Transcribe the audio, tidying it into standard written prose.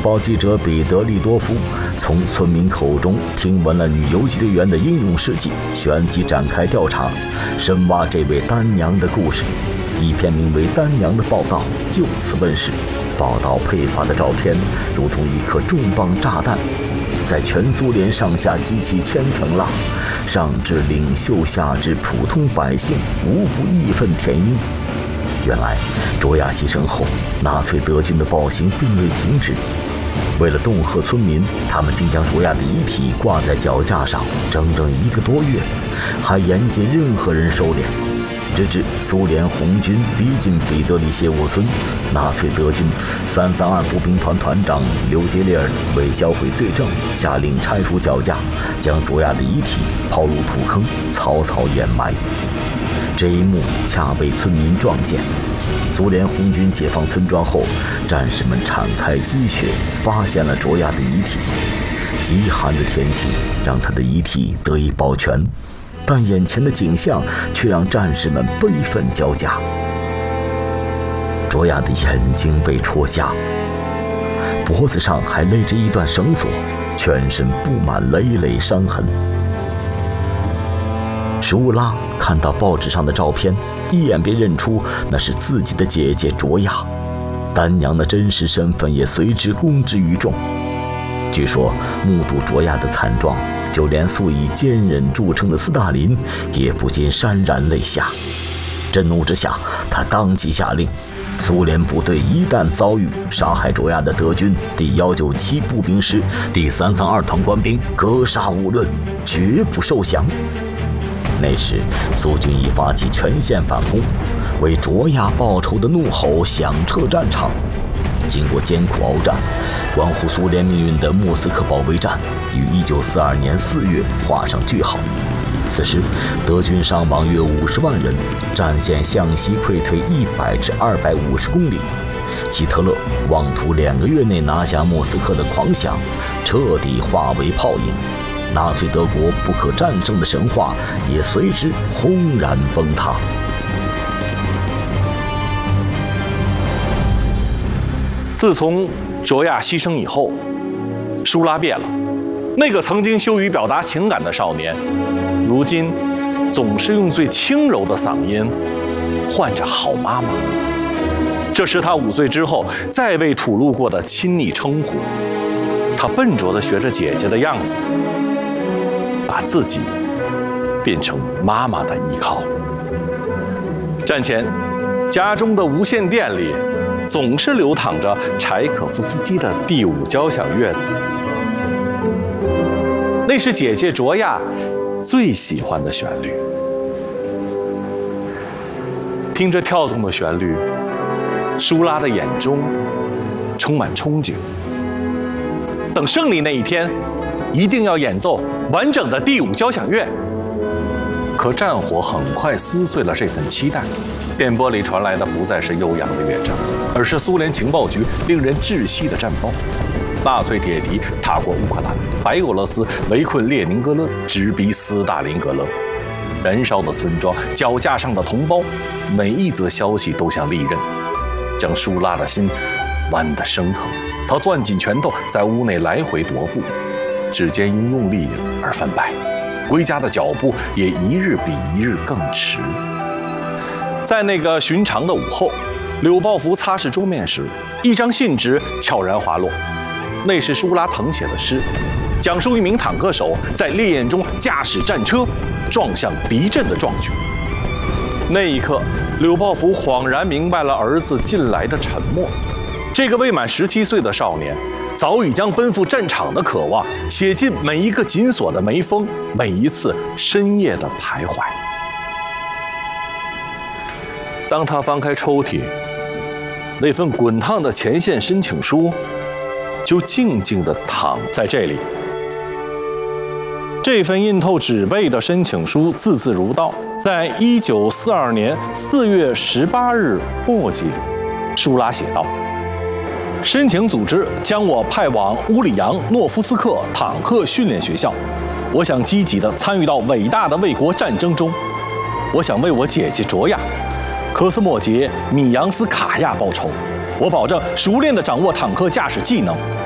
报记者彼得利多夫从村民口中听闻了女游击队员的英勇事迹，旋即展开调查，深挖这位丹娘的故事。一篇名为《丹娘》的报道就此问世。报道配发的照片如同一颗重磅炸弹，在全苏联上下激起千层浪，上至领袖，下至普通百姓，无不义愤填膺。原来卓娅牺牲后，纳粹德军的暴行并未停止。为了恫吓村民，他们竟将卓娅的遗体挂在脚架上整整1个多月，还严禁任何人收敛。直至苏联红军逼近彼得里谢沃村，纳粹德军332步兵团团长刘杰列尔为销毁罪证，下令拆除脚架，将卓娅的遗体抛入土坑，草草掩埋。这一幕恰被村民撞见。苏联红军解放村庄后，战士们敞开积雪，发现了卓娅的遗体。极寒的天气让她的遗体得以保全，但眼前的景象却让战士们悲愤交加。卓娅的眼睛被戳瞎，脖子上还勒着一段绳索，全身布满累累伤痕。舒拉看到报纸上的照片，一眼便认出那是自己的姐姐卓娅，丹娘的真实身份也随之公之于众。据说目睹卓娅的惨状，就连素以坚忍著称的斯大林也不禁潸然泪下。震怒之下，他当即下令，苏联部队一旦遭遇杀害卓娅的德军第197步兵师、第332团官兵，格杀勿论，绝不受降。那时苏军已发起全线反攻，为卓娅报仇的怒吼响彻战场。经过艰苦鏖战，关乎苏联命运的莫斯科保卫战于1942年4月画上句号。此时德军伤亡约50万人，战线向西溃退100至250公里。希特勒妄图2个月内拿下莫斯科的狂想，彻底化为泡影。纳粹德国不可战胜的神话也随之轰然崩塌。 自从卓娅牺牲以后，舒拉变了。那个曾经羞于表达情感的少年，如今总是用最轻柔的嗓音唤着好妈妈。这是他5岁之后再未吐露过的亲昵称呼。他笨拙地学着姐姐的样子，把自己变成妈妈的依靠。战前，家中的无线电里总是流淌着柴可夫斯基的第5交响乐，那是姐姐卓娅最喜欢的旋律。听着跳动的旋律，舒拉的眼中充满憧憬。等胜利那一天，一定要演奏完整的第5交响乐。可战火很快撕碎了这份期待，电波里传来的不再是悠扬的乐章，而是苏联情报局令人窒息的战报。纳粹铁蹄踏过乌克兰，白俄罗斯围困列宁格勒，直逼斯大林格勒。燃烧的村庄，脚架上的同胞，每一则消息都像利刃，将舒拉的心剜得生疼。他攥紧拳头，在屋内来回踱步，指尖因用力而泛白，归家的脚步也一日比一日更迟。在那个寻常的午后，柳报福擦拭桌面时，一张信纸悄然滑落，那是舒拉誊写的诗，讲述一名坦克手在烈焰中驾驶战车撞向敌阵的壮举。那一刻，柳报福恍然明白了儿子近来的沉默。这个未满17岁的少年，早已将奔赴战场的渴望写进每一个紧锁的眉峰，每一次深夜的徘徊。当他翻开抽屉，那份滚烫的前线申请书就静静地躺在这里。这份印透纸背的申请书字字如刀，在1942年4月18日墨迹里，舒拉写道：申请组织将我派往乌里扬诺夫斯克坦克训练学校，我想积极地参与到伟大的卫国战争中，我想为我姐姐卓娅、科斯莫杰、米扬斯卡娅报仇，我保证熟练地掌握坦克驾驶技能，